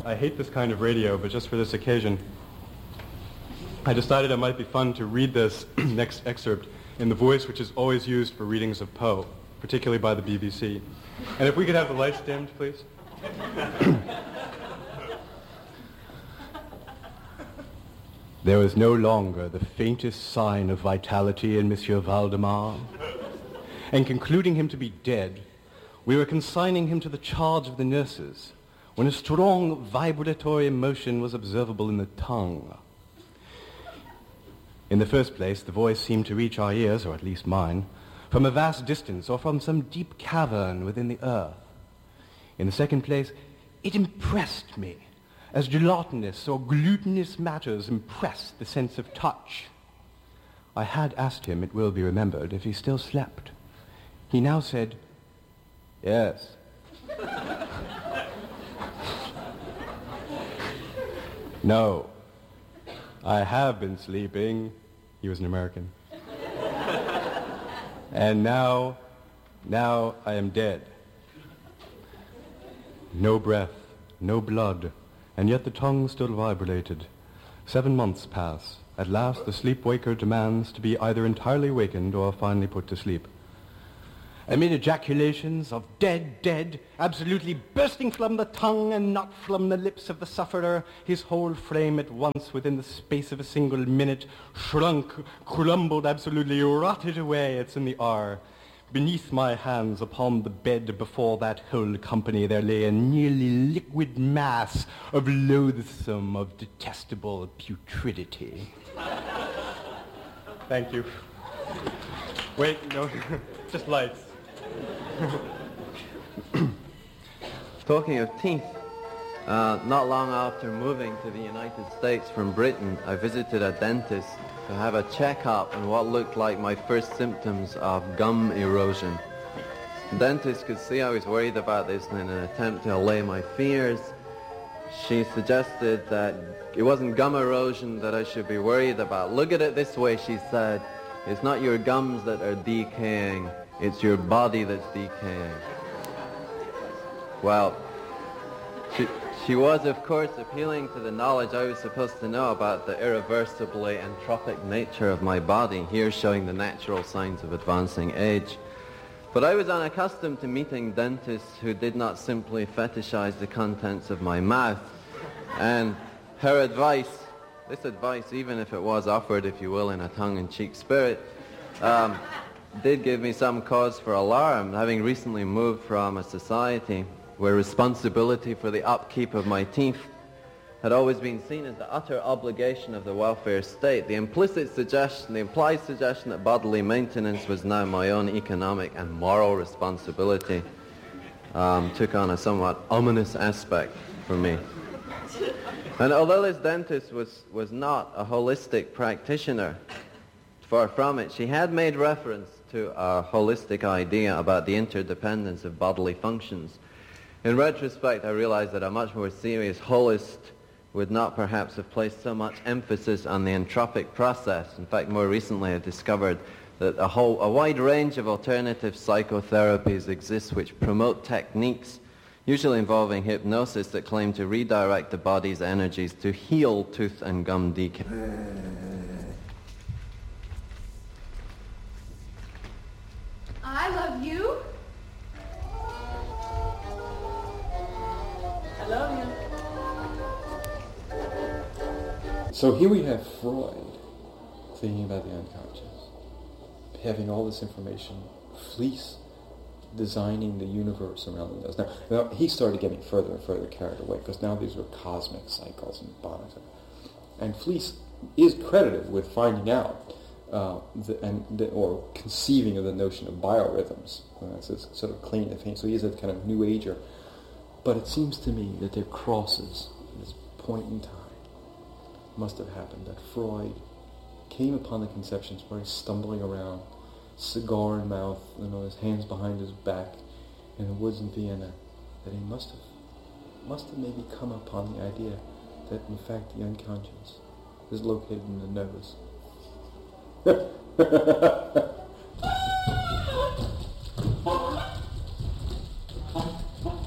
I hate this kind of radio, but just for this occasion, I decided it might be fun to read this next excerpt in the voice which is always used for readings of Poe, particularly by the BBC. And if we could have the lights dimmed, please. There was no longer the faintest sign of vitality in Monsieur Valdemar, and concluding him to be dead, we were consigning him to the charge of the nurses, when a strong vibratory motion was observable in the tongue. In the first place, the voice seemed to reach our ears, or at least mine, from a vast distance or from some deep cavern within the earth. In the second place, it impressed me, as gelatinous or glutinous matters impress the sense of touch. I had asked him, it will be remembered, if he still slept. He now said, "Yes." "No, I have been sleeping." He was an American. "And now I am dead." No breath, no blood, and yet the tongue still vibrated. 7 months pass. At last the sleep-waker demands to be either entirely wakened or finally put to sleep. Amid ejaculations of "dead, dead," absolutely bursting from the tongue and not from the lips of the sufferer, his whole frame at once, within the space of a single minute, shrunk, crumbled, absolutely rotted away. It's in the R. Beneath my hands upon the bed before that whole company there lay a nearly liquid mass of loathsome, of detestable putridity. Thank you. Wait, no, just lights. Talking of teeth, not long after moving to the United States from Britain, I visited a dentist to have a checkup on what looked like my first symptoms of gum erosion. The dentist could see I was worried about this, and in an attempt to allay my fears, she suggested that it wasn't gum erosion that I should be worried about. "Look at it this way," she said. "It's not your gums that are decaying, it's your body that's decaying." Well, she was, of course, appealing to the knowledge I was supposed to know about the irreversibly entropic nature of my body, here showing the natural signs of advancing age. But I was unaccustomed to meeting dentists who did not simply fetishize the contents of my mouth. And her advice, this advice, even if it was offered, if you will, in a tongue-in-cheek spirit, did give me some cause for alarm, having recently moved from a society where responsibility for the upkeep of my teeth had always been seen as the utter obligation of the welfare state. The implied suggestion that bodily maintenance was now my own economic and moral responsibility took on a somewhat ominous aspect for me. And although this dentist was not a holistic practitioner, far from it, she had made reference to a holistic idea about the interdependence of bodily functions. In retrospect, I realized that a much more serious holist would not perhaps have placed so much emphasis on the entropic process. In fact, more recently I discovered that a wide range of alternative psychotherapies exist which promote techniques, usually involving hypnosis, that claim to redirect the body's energies to heal tooth and gum decay. I love you. I love you. So here we have Freud thinking about the unconscious, having all this information, Fliess designing the universe around those. Now he started getting further and further carried away, because now these were cosmic cycles and bodies. And Fliess is credited with finding out or conceiving of the notion of biorhythms. That's his sort of claim to fame. So he is a kind of new ager. But it seems to me that there crosses this point in time must have happened, that Freud came upon the conceptions where he's stumbling around, cigar in mouth, his hands behind his back in the woods in Vienna, that he must have maybe come upon the idea that in fact the unconscious is located in the nose.